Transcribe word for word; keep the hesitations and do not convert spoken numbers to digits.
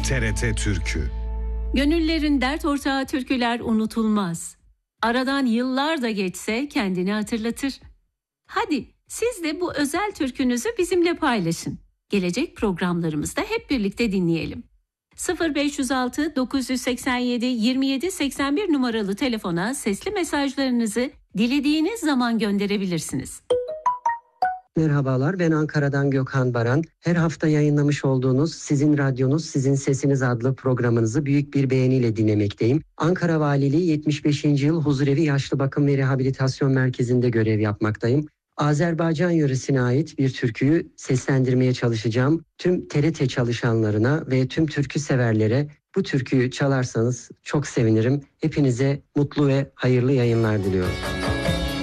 T R T Türkü. Gönüllerin dert ortağı türküler unutulmaz. Aradan yıllar da geçse kendini hatırlatır. Hadi siz de bu özel türkünüzü bizimle paylaşın. Gelecek programlarımızda hep birlikte dinleyelim. sıfır beş yüz altı dokuz yüz seksen yedi yirmi yedi seksen bir numaralı telefona sesli mesajlarınızı dilediğiniz zaman gönderebilirsiniz. Merhabalar, ben Ankara'dan Gökhan Baran. Her hafta yayınlamış olduğunuz Sizin Radyonuz, Sizin Sesiniz adlı programınızı büyük bir beğeniyle dinlemekteyim. Ankara Valiliği yetmiş beşinci yıl Huzurevi Yaşlı Bakım ve Rehabilitasyon Merkezi'nde görev yapmaktayım. Azerbaycan yöresine ait bir türküyü seslendirmeye çalışacağım. Tüm T R T çalışanlarına ve tüm türkü severlere bu türküyü çalarsanız çok sevinirim. Hepinize mutlu ve hayırlı yayınlar diliyorum.